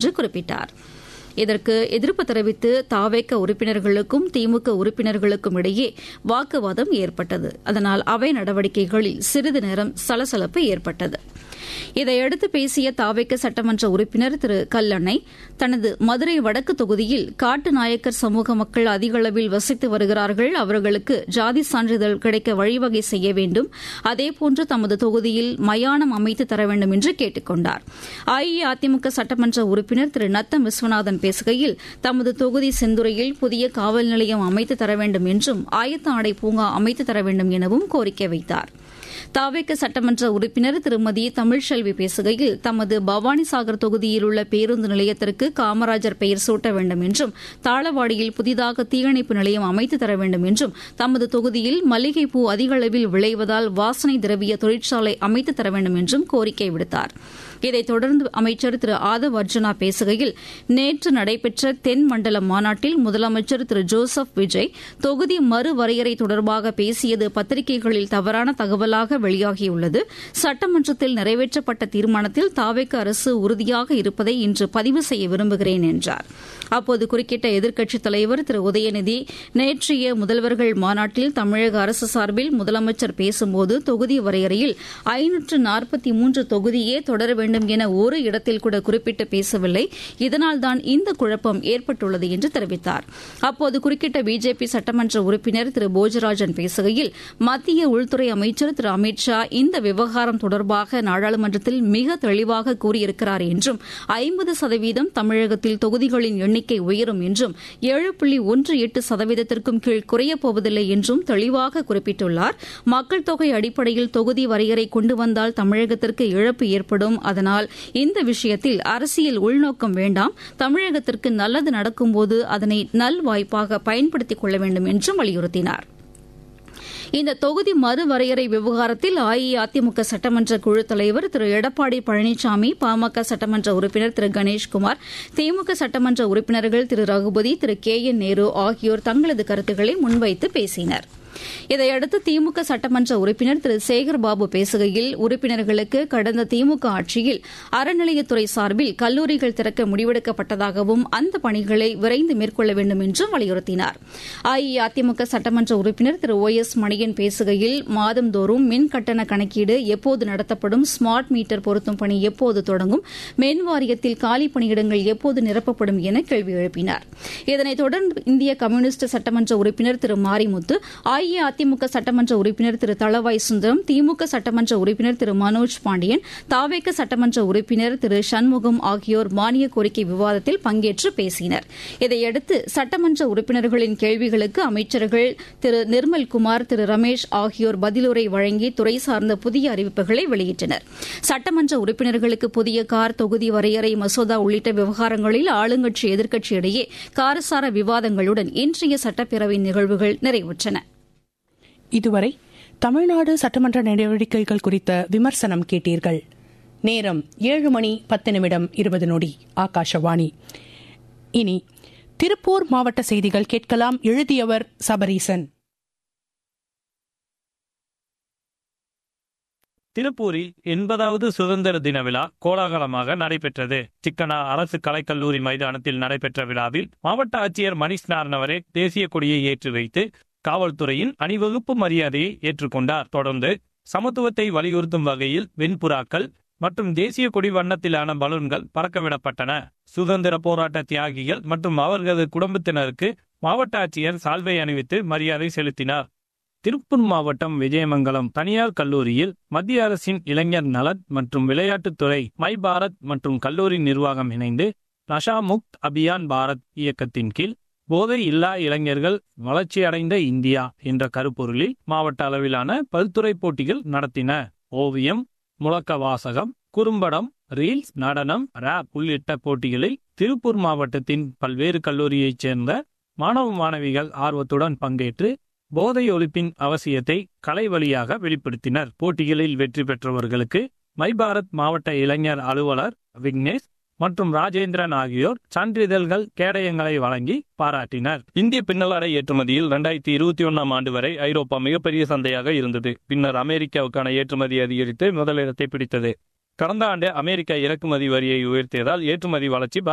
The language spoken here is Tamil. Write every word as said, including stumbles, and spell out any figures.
என்று குறிப்பிட்டார். இதற்கு எதிர்ப்பு தெரிவித்து தாவேக உறுப்பினர்களுக்கும் திமுக உறுப்பினர்களுக்கும் இடையே வாக்குவாதம் ஏற்பட்டது. அதனால் அவை நடவடிக்கைகளில் சிறிது நேரம் சலசலப்பு ஏற்பட்டது. இதையடுத்து பேசிய தாவேக சட்டமன்ற உறுப்பினர் திரு கல்லணை, தனது மதுரை வடக்கு தொகுதியில் காட்டு நாயக்கர் சமூக மக்கள் அதிக அளவில் வசித்து வருகிறார்கள், அவர்களுக்கு ஜாதி சான்றிதழ் கிடைக்க வழிவகை செய்ய வேண்டும், அதேபோன்று தமது தொகுதியில் மயானம் அமைத்து தர வேண்டும் என்று கேட்டுக் கொண்டார். அஇஅதிமுக சட்டமன்ற உறுப்பினர் திரு நத்தம் விஸ்வநாதன் பேசுகையில், தமது தொகுதி செந்துறையில் புதிய காவல் நிலையம் அமைத்து தர வேண்டும் என்றும் ஆயத்த ஆடை பூங்கா அமைத்து தர வேண்டும் எனவும் கோரிக்கை வைத்தார். தாவேக சட்டமன்ற உறுப்பினர் திருமதி தமிழ்செல்வி பேசுகையில், தமது பவானிசாகர் தொகுதியில் உள்ள பேருந்து நிலையத்திற்கு காமராஜர் பெயர் சூட்ட வேண்டும் என்றும், தாளவாடியில் புதிதாக தீயணைப்பு நிலையம் அமைத்து தர வேண்டும் என்றும், தமது தொகுதியில் மல்லிகைப்பூ அதிக அளவில் விளைவதால் வாசனை திரவிய தொழிற்சாலை அமைத்து தர வேண்டும் என்றும் கோரிக்கை விடுத்தார். இதைத் தொடர்ந்து அமைச்சர் திரு ஆதவ் அர்ஜுனா பேசுகையில், நேற்று நடைபெற்ற தென் மண்டல மாநாட்டில் முதலமைச்சர் திரு ஜோசப் விஜய் தொகுதி மறுவரையறை தொடர்பாக பேசியது பத்திரிகைகளில் தவறான தகவலாக வெளியாகியுள்ளது. சட்டமன்றத்தில் நிறைவேற்றப்பட்ட தீர்மானத்தில் தாவேக அரசு உறுதியாக இருப்பதை இன்று பதிவு செய்ய விரும்புகிறேன் என்றார். அப்போது குறுக்கிட்ட எதிர்க்கட்சித் தலைவர் திரு உதயநிதி, நேற்றைய முதல்வர்கள் மாநாட்டில் தமிழக அரசு சார்பில் முதலமைச்சர் பேசும்போது தொகுதி வரையறையில் ஐநூற்று நாற்பத்தி மூன்று தொகுதியே தொடர வேண்டும் என ஒரு இடத்தில் கூட குறிப்பிட்டு பேசவில்லை, இதனால்தான் இந்த குழப்பம் ஏற்பட்டுள்ளது என்று தெரிவித்தார். அப்போது குறுக்கிட்ட பிஜேபி சட்டமன்ற உறுப்பினர் திரு போஜராஜன் பேசுகையில், மத்திய உள்துறை அமைச்சர் திரு அமித் ஷா இந்த விவகாரம் தொடர்பாக நாடாளுமன்றத்தில் மிக தெளிவாக கூறியிருக்கிறார் என்றும், ஐம்பது சதவீதம் தமிழகத்தில் தொகுதிகளின் எண்ணிக்கை உயரும் என்றும், ஏழு புள்ளி ஒன்று எட்டு சதவீதத்திற்கும் கீழ் குறையப் போவதில்லை என்றும் தெளிவாக குறிப்பிட்டுள்ளார். மக்கள் தொகை அடிப்படையில் தொகுதி வரையறை கொண்டு வந்தால் தமிழகத்திற்கு இழப்பு ஏற்படும், அதனால் இந்த விஷயத்தில் அரசியல் உள்நோக்கம் வேண்டாம், தமிழகத்திற்கு நல்லது நடக்கும்போது அதனை நல்வாய்ப்பாக பயன்படுத்திக் கொள்ள வேண்டும் என்றும் வலியுறுத்தினார். இந்த தொகுதி மறுவரையறை விவகாரத்தில் அஇஅதிமுக சட்டமன்ற குழு தலைவர் திரு எடப்பாடி பழனிசாமி, பாமக சட்டமன்ற உறுப்பினர் திரு கணேஷ்குமார், திமுக சட்டமன்ற உறுப்பினர்கள் திரு ரகுபதி, திரு கே என் நேரு ஆகியோர் தங்களது கருத்துக்களை முன்வைத்து பேசினர். இதையடுத்து திமுக சட்டமன்ற உறுப்பினர் திரு சேகர்பாபு பேசுகையில், உறுப்பினர்களுக்கு கடந்த திமுக ஆட்சியில் அறநிலையத்துறை சார்பில் கல்லூரிகள் திறக்க முடிவெடுக்கப்பட்டதாகவும், அந்த பணிகளை விரைந்து மேற்கொள்ள வேண்டும் என்றும் வலியுறுத்தினார். அஇஅதிமுக சட்டமன்ற உறுப்பினர் திரு ஓ எஸ் மணியன் பேசுகையில், மாதந்தோறும் மின் கட்டண கணக்கீடு எப்போது நடத்தப்படும், ஸ்மார்ட் மீட்டர் பொருத்தும் பணி எப்போது தொடங்கும், மின் வாரியத்தில் காலி பணியிடங்கள் எப்போது நிரப்பப்படும் என கேள்வி எழுப்பினார். இதனைத் தொடர்ந்து இந்திய கம்யூனிஸ்ட் சட்டமன்ற உறுப்பினர் திரு மாரிமுத்து, அஇஅதிமுக சட்டமன்ற உறுப்பினர் திரு தளவாய் சுந்தரம், திமுக சட்டமன்ற உறுப்பினர் திரு மனோஜ் பாண்டியன், தாவேக சட்டமன்ற உறுப்பினர் திரு சண்முகம் ஆகியோர் மானிய கோரிக்கை விவாதத்தில் பங்கேற்று பேசினர். இதையடுத்து சட்டமன்ற உறுப்பினர்களின் கேள்விகளுக்கு அமைச்சர்கள் திரு நிர்மல்குமார், திரு ரமேஷ் ஆகியோர் பதிலுரை வழங்கி துறை சார்ந்த புதிய அறிவிப்புகளை வெளியிட்டனர். சட்டமன்ற உறுப்பினர்களுக்கு புதிய கார் தொகுதி வரையறை மசோதா உள்ளிட்ட விவகாரங்களில் ஆளுங்கட்சி எதிர்க்கட்சி இடையே காரசார விவாதங்களுடன் இன்றைய சட்டப்பேரவை நிகழ்வுகள் நிறைவுற்றன. இதுவரை தமிழ்நாடு சட்டமன்ற நடவடிக்கைகள் குறித்த விமர்சனம் கேட்டீர்கள். நேரம் ஏழு மணி பத்து நிமிடம் இருபது நொடி. ஆகாஷவாணி. இனி திருப்பூர் மாவட்ட செய்திகள் கேட்கலாம். எழுதியவர் சபரீசன். திருப்பூரில் எண்பதாவது சுதந்திர தின விழா கோலாகலமாக நடைபெற்றது. சிக்கனா அரசு கலைக்கல்லூரி மைதானத்தில் நடைபெற்ற விழாவில் மாவட்ட ஆட்சியர் மணிஷ் நாரணவரே தேசிய கொடியை ஏற்றி வைத்து காவல்துறையின் அணிவகுப்பு மரியாதையை ஏற்றுக்கொண்டார். தொடர்ந்து சமத்துவத்தை வலியுறுத்தும் வகையில் வெண்புறாக்கள் மற்றும் தேசிய கொடி வண்ணத்திலான பலூன்கள் பறக்கவிடப்பட்டன. சுதந்திர போராட்ட தியாகிகள் மற்றும் அவர்களது குடும்பத்தினருக்கு மாவட்ட ஆட்சியர் சால்வை அணிவித்து மரியாதை செலுத்தினார். திருப்பூர் மாவட்டம் விஜயமங்கலம் தனியார் கல்லூரியில் மத்திய அரசின் இளைஞர் நலன் மற்றும் விளையாட்டுத்துறை மை பாரத் மற்றும் கல்லூரி நிர்வாகம் இணைந்து நஷா முக்த் அபியான் பாரத் இயக்கத்தின் கீழ் போதை இல்லா இளைஞர்கள் வளர்ச்சியடைந்த இந்தியா என்ற கருப்பொருளில் மாவட்ட அளவிலான பல்துறை போட்டிகள் நடத்தின. ஓவியம், முழக்க வாசகம், குறும்படம், ரீல்ஸ், நடனம், ராப் உள்ளிட்ட போட்டிகளில் திருப்பூர் மாவட்டத்தின் பல்வேறு கல்லூரியைச் சேர்ந்த மாணவ மாணவிகள் ஆர்வத்துடன் பங்கேற்று போதை ஒழிப்பின் அவசியத்தை கலை வழியாக வெளிப்படுத்தினர். போட்டிகளில் வெற்றி பெற்றவர்களுக்கு மை பாரத் மாவட்ட இளைஞர் அலுவலர் விக்னேஷ் மற்றும் ராஜேந்திரன் ஆகியோர் சான்றிதழ்கள், கேடயங்களை வழங்கி பாராட்டினர். இந்திய பின்னலாடை ஏற்றுமதியில் இரண்டாயிரத்தி இருபத்தி ஒன்னாம் ஆண்டு வரை ஐரோப்பா மிகப்பெரிய சந்தையாக இருந்தது. பின்னர் அமெரிக்காவுக்கான ஏற்றுமதி அதிகரித்து முதலிடத்தை பிடித்தது. கடந்த ஆண்டு அமெரிக்கா இறக்குமதி வரியை உயர்த்தியதால் ஏற்றுமதி வளர்ச்சி